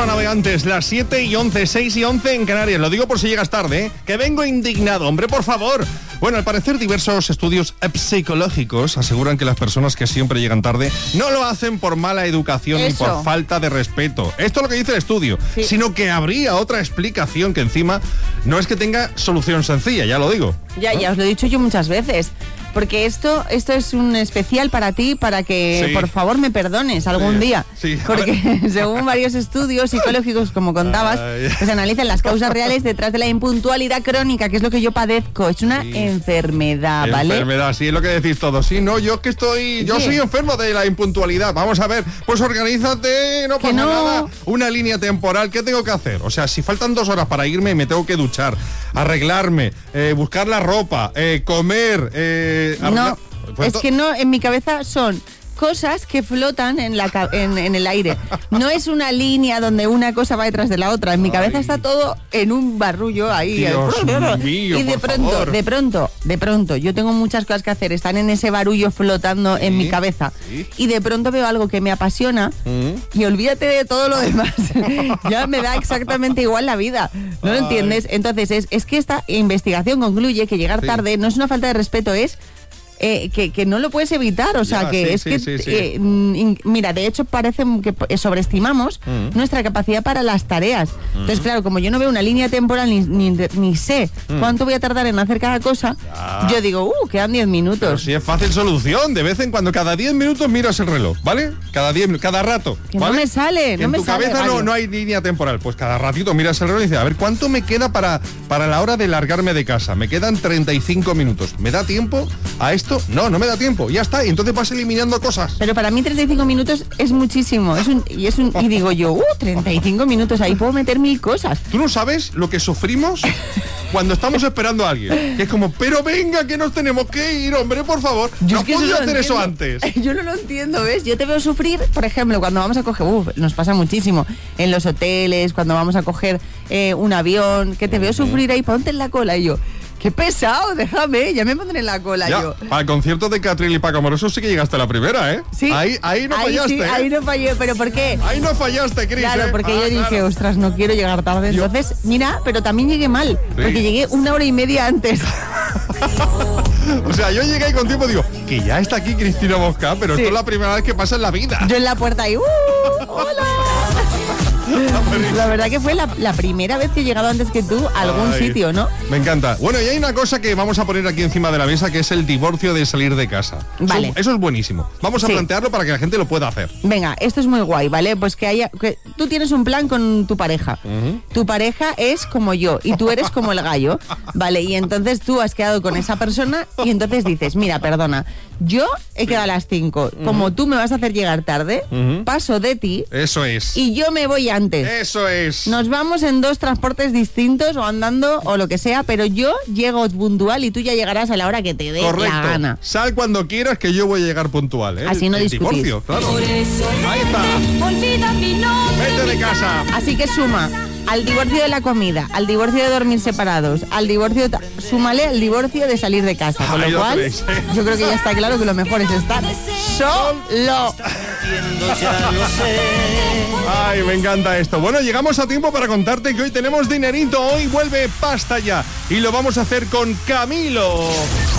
paso a navegantes, las 7:11, 6:11 en Canarias. Lo digo por si llegas tarde, ¿eh? Que vengo indignado, hombre, por favor. Bueno, al parecer diversos estudios psicológicos aseguran que las personas que siempre llegan tarde no lo hacen por mala educación ni por falta de respeto. Esto es lo que dice el estudio, sino que habría otra explicación que encima no es que tenga solución sencilla, ya lo digo. Ya os lo he dicho yo muchas veces. Porque esto es un especial para ti, para que por favor me perdones algún día. Sí. Porque según varios estudios psicológicos, como contabas, pues analizan las causas reales detrás de la impuntualidad crónica, que es lo que yo padezco. Es una enfermedad, ¿vale? Enfermedad, sí, es lo que decís todos. Sí, no, yo soy enfermo de la impuntualidad. Vamos a ver, pues organízate, no pasa nada. Una línea temporal, ¿qué tengo que hacer? O sea, si faltan 2 horas para irme, me tengo que duchar, arreglarme, buscar la ropa, comer... No, es que no, en mi cabeza son cosas que flotan en el aire. No es una línea donde una cosa va detrás de la otra. En mi cabeza está todo en un barullo ahí. Dios mío, y de pronto, yo tengo muchas cosas que hacer. Están en ese barullo flotando en mi cabeza. Y de pronto veo algo que me apasiona y olvídate de todo lo demás. Ya me da exactamente igual la vida. ¿No lo entiendes? Entonces, es que esta investigación concluye que llegar tarde no es una falta de respeto, es... que no lo puedes evitar, o sea, mira, de hecho parece que sobreestimamos nuestra capacidad para las tareas. Entonces, claro, como yo no veo una línea temporal ni sé cuánto voy a tardar en hacer cada cosa, yo digo, quedan 10 minutos. Pero si es fácil solución, de vez en cuando, cada 10 minutos miras el reloj, ¿vale? Cada rato, que ¿vale? no me sale, que no me en tu sale. cabeza no hay línea temporal, pues cada ratito miras el reloj y dices, a ver, ¿cuánto me queda para la hora de largarme de casa? Me quedan 35 minutos. ¿Me da tiempo a esto? No me da tiempo, ya está, y entonces vas eliminando cosas. Pero para mí 35 minutos es muchísimo, y digo yo, 35 minutos, ahí puedo meter 1000 cosas. Tú no sabes lo que sufrimos cuando estamos esperando a alguien, que es como, pero venga, que nos tenemos que ir, hombre, por favor. No has podido hacer eso antes. Yo no lo entiendo, ¿ves? Yo te veo sufrir, por ejemplo, cuando vamos a coger, nos pasa muchísimo, en los hoteles, cuando vamos a coger un avión, que te veo sufrir ahí, ponte en la cola, y yo... ¡Qué pesado! Déjame, ya me pondré en la cola yo. Al concierto de Catril y Paco Amoroso sí que llegaste a la primera, ¿eh? Sí. Ahí no fallaste. Sí, ahí no fallé, ¿pero por qué? Ahí no fallaste, Cris. Claro, porque yo dije, ostras, no quiero llegar tarde. Entonces, mira, pero también llegué mal, porque llegué 1 hora y media antes. O sea, yo llegué ahí con tiempo y digo, que ya está aquí Cristina Mosca, pero esto es la primera vez que pasa en la vida. Yo en la puerta ahí, ¡hola! La verdad que fue la primera vez que he llegado antes que tú a algún sitio, ¿no? Me encanta. Bueno, y hay una cosa que vamos a poner aquí encima de la mesa, que es el divorcio de salir de casa. Vale. Eso es buenísimo. Vamos a plantearlo para que la gente lo pueda hacer. Venga, esto es muy guay, ¿vale? Pues que tú tienes un plan con tu pareja. Tu pareja es como yo y tú eres como el gallo, ¿vale? Y entonces tú has quedado con esa persona y entonces dices, mira, perdona, yo he quedado a las 5. Como tú me vas a hacer llegar tarde, paso de ti. Eso es. Y yo me voy antes. Eso es. Nos vamos en 2 transportes distintos o andando o lo que sea, pero yo llego puntual y tú ya llegarás a la hora que te dé la gana. Sal cuando quieras, que yo voy a llegar puntual, ¿eh? Así no discutís. Divorcio, claro. Ahí está. Olvida mi nombre. Vete de casa. Así que suma al divorcio de la comida, al divorcio de dormir separados, al divorcio... Súmale al divorcio de salir de casa. Con lo cual, yo creo que ya está claro que lo mejor es estar solo. Ay, me encanta esto. Bueno, llegamos a tiempo para contarte que hoy tenemos dinerito. Hoy vuelve Pasta Ya. Y lo vamos a hacer con Camilo.